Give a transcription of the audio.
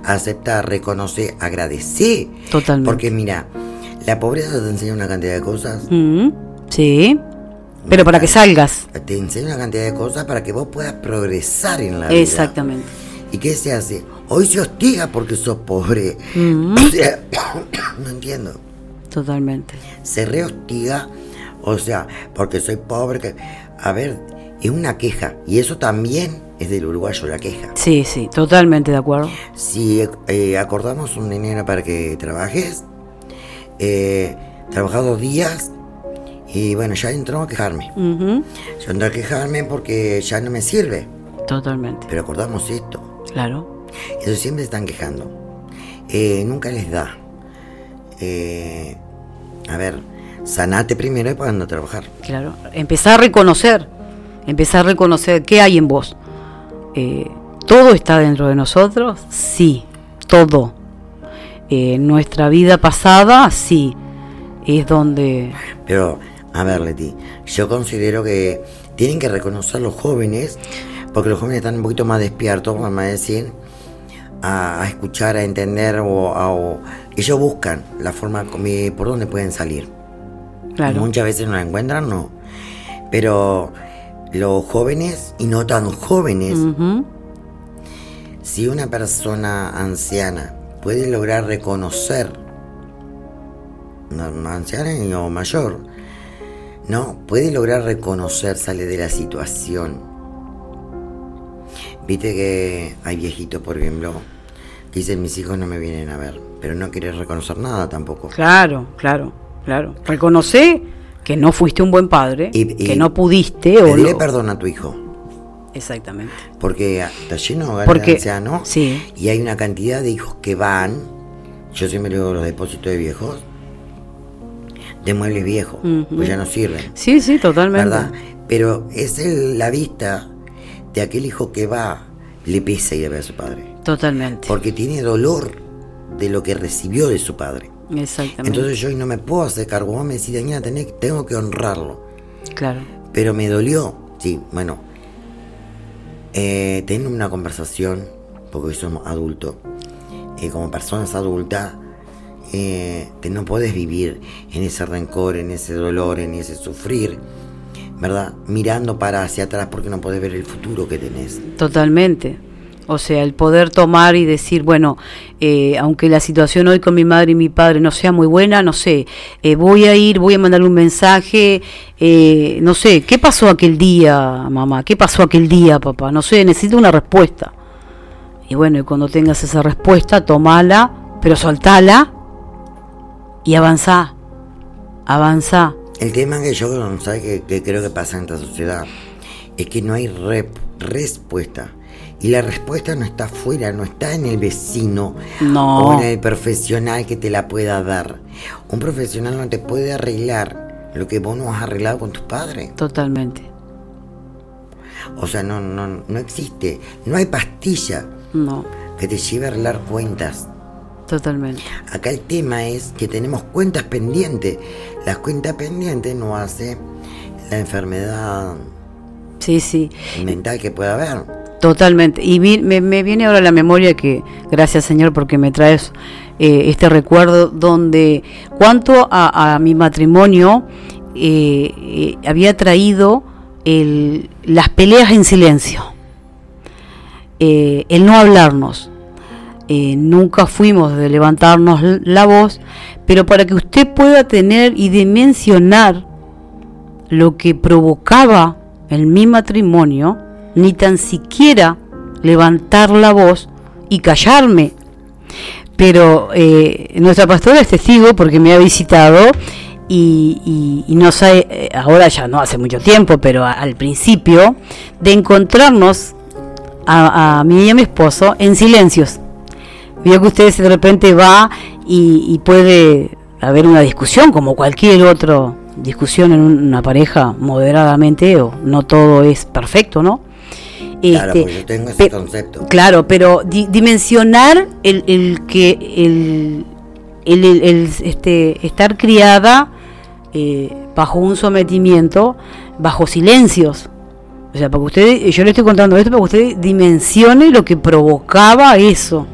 aceptar, reconocer, agradecer. Totalmente. Porque mira, la pobreza te enseña una cantidad de cosas. Sí, pero para que salgas. Te enseña una cantidad de cosas para que vos puedas progresar en la vida. Exactamente. ¿Y qué se hace? Hoy se hostiga porque sos pobre. O sea, no entiendo. Totalmente. Se rehostiga, o sea, porque soy pobre. A ver, es una queja. Y eso también es del uruguayo, la queja. Sí, totalmente de acuerdo. Si acordamos un dinero para que trabajes, trabajas 2 días y bueno, ya entro a quejarme. Yo entro a quejarme porque ya no me sirve. Totalmente. Pero acordamos esto. Claro. Eso siempre se están quejando. Nunca les da. A ver, sanate primero y para a trabajar. Claro. Empezar a reconocer qué hay en vos. ¿Todo está dentro de nosotros? Sí, todo. Nuestra vida pasada, sí, es donde... Pero, a ver, Leti, yo considero que tienen que reconocer los jóvenes, porque los jóvenes están un poquito más despiertos, vamos a decir, a escuchar, a entender, o ellos buscan la forma por donde pueden salir. Claro. Muchas veces no la encuentran, no. Pero los jóvenes, y no tan jóvenes, si una persona anciana puede lograr reconocer, no anciana o mayor, no, puede lograr reconocer, sale de la situación. Viste que hay viejitos, por ejemplo, que dicen: mis hijos no me vienen a ver, pero no querés reconocer nada tampoco. Claro. Reconoce que no fuiste un buen padre, que no pudiste. Pedirle perdón a tu hijo. Exactamente. Porque está lleno de ancianos, sí. Y hay una cantidad de hijos que van, yo siempre digo los depósitos de viejos, de muebles viejos, pues ya no sirven. Sí, totalmente. ¿Verdad? Pero es la vista de aquel hijo que va, le pesa ir a ver a su padre. Totalmente. Porque tiene dolor de lo que recibió de su padre. Exactamente. Entonces yo no me puedo hacer cargo. Vos me decís: Daniela, tengo que honrarlo. Claro. Pero me dolió. Sí, bueno. Teniendo una conversación, porque hoy somos adultos, como personas adultas, no podés vivir en ese rencor, en ese dolor, en ese sufrir, ¿verdad? Mirando para hacia atrás, porque no podés ver el futuro que tenés. Totalmente. O sea, el poder tomar y decir, bueno, aunque la situación hoy con mi madre y mi padre no sea muy buena, no sé, voy a mandarle un mensaje, no sé, ¿qué pasó aquel día, mamá? ¿Qué pasó aquel día, papá? No sé, necesito una respuesta. Y bueno, y cuando tengas esa respuesta, tomala, pero soltala y avanzá. El tema que yo, ¿sabes? Que creo que pasa en esta sociedad es que no hay respuesta. Y la respuesta no está afuera, no está en el vecino, no, o en el profesional que te la pueda dar. Un profesional no te puede arreglar lo que vos no has arreglado con tus padres. Totalmente. O sea, no existe. No hay pastilla que te lleve a arreglar cuentas. Totalmente. Acá el tema es que tenemos cuentas pendientes. Las cuentas pendientes no hace la enfermedad mental que pueda haber. Totalmente. Y me viene ahora a la memoria que, gracias Señor porque me traes este recuerdo, donde cuanto a mi matrimonio había traído las peleas en silencio, el no hablarnos. Nunca fuimos de levantarnos la voz, pero para que usted pueda tener y dimensionar lo que provocaba en mi matrimonio, ni tan siquiera levantar la voz y callarme. Pero nuestra pastora es testigo porque me ha visitado y no sé, ahora ya no hace mucho tiempo, pero al principio, de encontrarnos a mí y a mi esposo en silencios. Veo que usted de repente va y puede haber una discusión como cualquier otra discusión en una pareja moderadamente, o no todo es perfecto, ¿no? Claro, pues yo tengo ese concepto. Claro, pero dimensionar estar criada bajo un sometimiento, bajo silencios. O sea, porque yo le estoy contando esto para que usted dimensione lo que provocaba eso.